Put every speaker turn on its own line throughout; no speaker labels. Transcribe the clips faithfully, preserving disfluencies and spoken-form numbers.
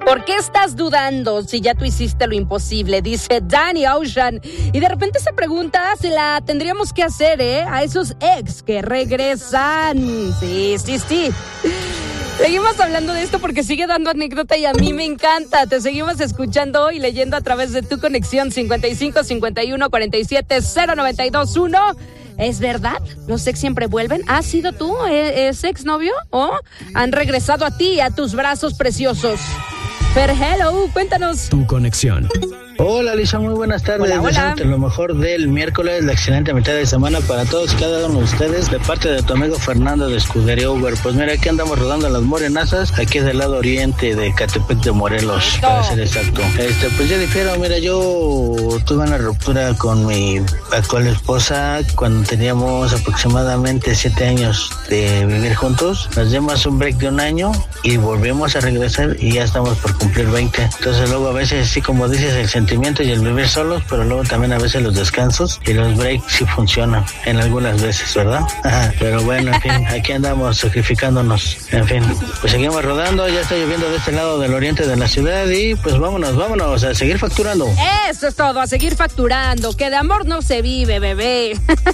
¿Por qué estás dudando si ya tú hiciste lo imposible? Dice Danny Ocean. Y de repente se pregunta si la tendríamos que hacer, ¿eh? A esos ex que regresan. Sí, sí, sí. Seguimos hablando de esto porque sigue dando anécdota y a mí me encanta. Te seguimos escuchando y leyendo a través de tu conexión cincuenta y cinco, cincuenta y uno, cuarenta y siete, cero noventa y dos, uno. ¿Es verdad? ¿Los ex siempre vuelven? ¿Has sido tú? ¿Es exnovio? ¿O han regresado a ti, a tus brazos preciosos? Fer, hello, cuéntanos.
Tu conexión.
Hola Lisa, muy buenas tardes.
Hola, hola.
Deseándote lo mejor del miércoles, la excelente mitad de semana para todos y cada uno de ustedes, de parte de tu amigo Fernando de Escudería Uber. Pues mira, aquí andamos rodando las morenazas, aquí del lado oriente de Catepec de Morelos, para ser exacto. Este, pues ya difiero, mira, yo tuve una ruptura con mi actual esposa cuando teníamos aproximadamente siete años de vivir juntos. Nos dimos un break de un año y volvimos a regresar y ya estamos por cumplir veinte. Entonces luego a veces, sí, como dices, el sentimiento y el vivir solos, pero luego también a veces los descansos y los breaks sí funcionan en algunas veces, ¿verdad? Pero bueno, en fin, aquí andamos sacrificándonos. En fin, pues seguimos rodando, ya está lloviendo de este lado del oriente de la ciudad y pues vámonos, vámonos a seguir facturando.
Eso es todo, a seguir facturando, que de amor no se vive, bebé.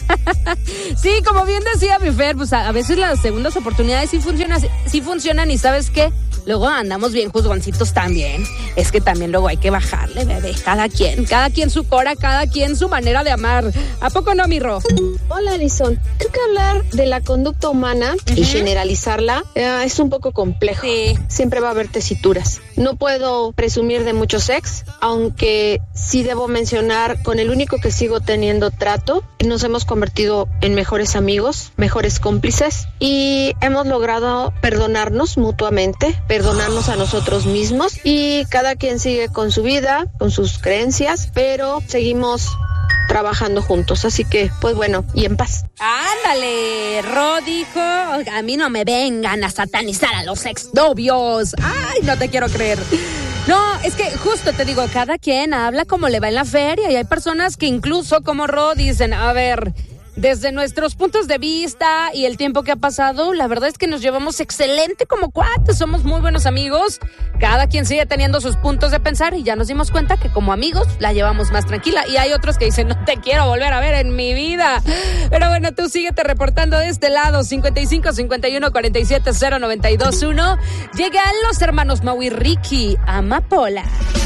Sí, como bien decía mi Fer, pues a, a veces las segundas oportunidades sí funcionan, sí funcionan y ¿sabes qué? Luego andamos bien juzgoncitos también. Es que también luego hay que bajarle, bebé. Cada quien, cada quien su cora, cada quien su manera de amar. ¿A poco no, mi Ro?
Hola, Alison. Creo que hablar de la conducta humana uh-huh. y generalizarla eh, es un poco complejo.
Sí.
Siempre va a haber tesituras. No puedo presumir de muchos ex, aunque sí debo mencionar, con el único que sigo teniendo trato, nos hemos convertido en mejores amigos, mejores cómplices y hemos logrado perdonarnos mutuamente, perdonarnos a nosotros mismos y cada quien sigue con su vida, con sus creencias, pero seguimos trabajando juntos, así que pues bueno, y en paz.
Ándale, Ro dijo, a mí no me vengan a satanizar a los exnovios. Ay, no te quiero creer. No, es que justo te digo, cada quien habla como le va en la feria y hay personas que incluso como Ro dicen, a ver, desde nuestros puntos de vista y el tiempo que ha pasado, la verdad es que nos llevamos excelente como cuates, somos muy buenos amigos, cada quien sigue teniendo sus puntos de pensar y ya nos dimos cuenta que como amigos la llevamos más tranquila y hay otros que dicen, no te quiero volver a ver en mi vida, pero bueno, tú síguete reportando de este lado, cincuenta y cinco, cincuenta y uno, cuarenta y siete, cero noventa y dos, uno, llegan los hermanos Mau y Ricky, Amapola.